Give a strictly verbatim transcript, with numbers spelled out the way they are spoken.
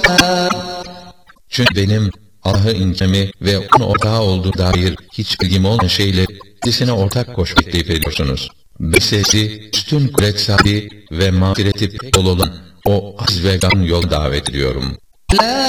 Çünkü benim Allah'ı inkemi ve onun ortağı olduğu dair hiç bilgim olmayan şeyleri kendisine ortak koşmak teklif ediyorsunuz. Ben sizi üstün kudret sahibi ve mağfireti pek bol olan o aziz ve gam yol davet ediyorum.